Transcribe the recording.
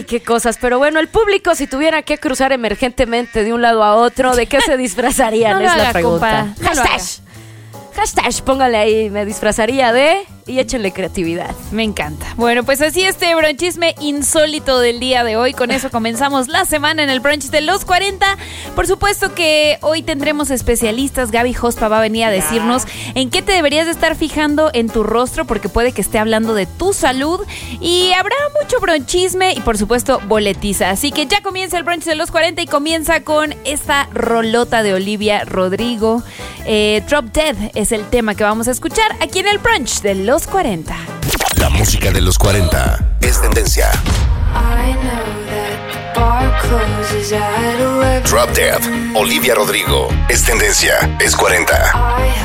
Ay, qué cosas. Pero bueno, el público, si tuviera que cruzar emergentemente de un lado a otro, ¿de qué se disfrazarían? No lo es la haga, pregunta. compa. No lo Hashtag, póngale ahí, me disfrazaría de... Y échenle creatividad. Me encanta. Bueno, pues así bronchisme insólito del día de hoy. Con eso comenzamos la semana en el brunch de los 40. Por supuesto que hoy tendremos especialistas. Gaby Hospa va a venir a decirnos en qué te deberías de estar fijando en tu rostro, porque puede que esté hablando de tu salud. Y habrá mucho bronchisme y por supuesto boletiza. Así que ya comienza el brunch de los 40 y comienza con esta rolota de Olivia Rodrigo. Drop Dead es el tema que vamos a escuchar aquí en el brunch de los 40. La música de los 40 es tendencia. Drop Dead, Olivia Rodrigo, es tendencia, es 40.